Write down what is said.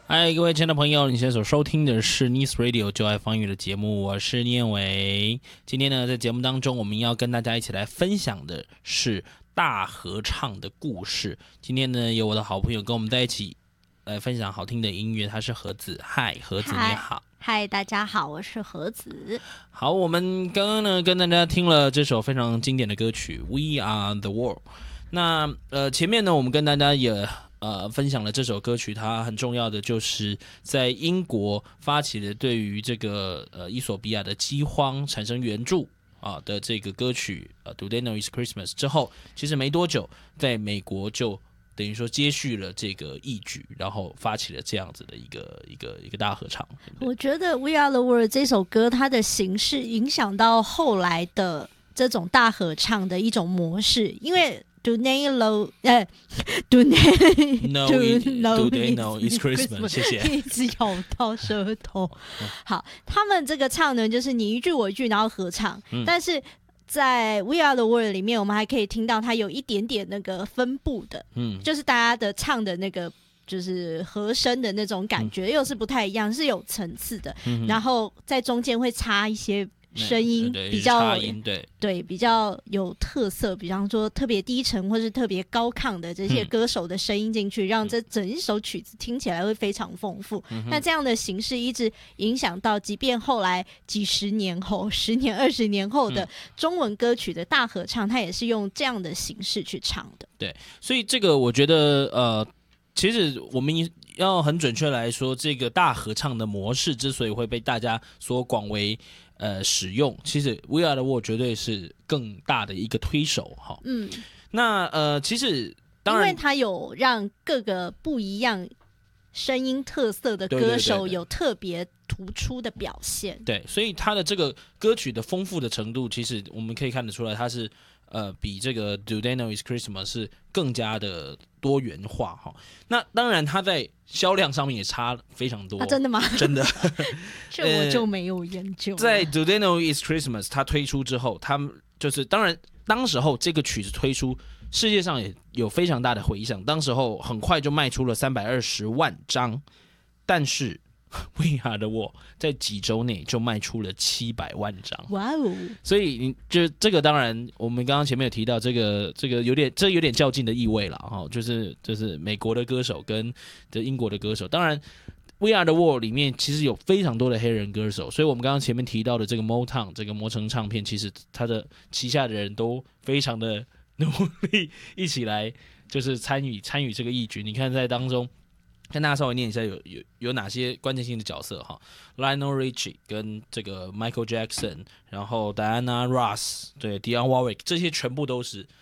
嗨，各位亲爱的朋友，你现在所收听的是 Nice Radio 就爱方语的节目，我是念伟。今天呢，在节目当中，我们要跟大家一起来分享的是大合唱的故事。今天呢，有我的好朋友跟我们在一起来分享好听的音乐，他是盒子。嗨，盒子你好。 嗨，大家好，我是盒子。 好，我们刚刚呢跟大家听了这首非常经典的歌曲《We Are the World》。那前面呢，我们跟大家也分享了这首歌曲，它很重要的就是在英国发起了对于这个伊索比亚的饥荒产生援助的这个歌曲Do They Know It's Christmas 之后，其实没多久，在美国就等于说接续了这个义举，然后发起了这样子的一个大合唱。 我觉得《We Are the World》这首歌，它的形式影响到后来的这种大合唱的一种模式，因为Do they know it's Christmas？ 谢谢。 一直咬到舌头。好，他们这个唱呢，就是你一句我一句，然后合唱。但是在 We Are the World 里面，我们还可以听到它有一点点那个分布的，就是大家的唱的那个。就是和声的那种感觉，又是不太一样，是有层次的。然后在中间会插一些声音，比较对比较有特色，比方说特别低沉或是特别高亢的这些歌手的声音进去，让这整一首曲子听起来会非常丰富。那这样的形式一直影响到，即便后来几十年后、10年、20年后的中文歌曲的大合唱，它也是用这样的形式去唱的。 对，所以这个我觉得其实我们要很准确来说，这个大合唱的模式之所以会被大家所广为使用，其实 We Are the World 绝对是更大的一个推手哈。那其实当然， 因为它有让各个不一样声音特色的歌手有特别突出的表现。 对，所以它的这个歌曲的丰富的程度，其实我们可以看得出来，它是比这个 Do They Know It's Christmas 是更加的多元化哈。那当然，它在销量上面也差非常多。 真的吗？ 真的， 这我就没有研究。 在 Do They Know It's Christmas 它推出之后，他们就是当然，当时候这个曲子推出，世界上也有非常大的回响。当时候很快就卖出了320万张，但是We Are the World 在几周内就卖出了700万张， 哇哦！ 所以你就这个当然，我们刚刚前面有提到这个有点较劲的意味了哈，就是美国的歌手跟英国的歌手，当然 We Are the World 里面其实有非常多的黑人歌手，所以我们刚刚前面提到的这个 Motown 这个魔城唱片，其实它的旗下的人都非常的努力一起来就是参与这个义举，你看在当中。跟大家稍微念一下有哪些关键性的角色哈 ，Lionel Richie 跟这个 Michael Jackson， 然后 Diana Ross 对 Dionne Warwick 这些全部都是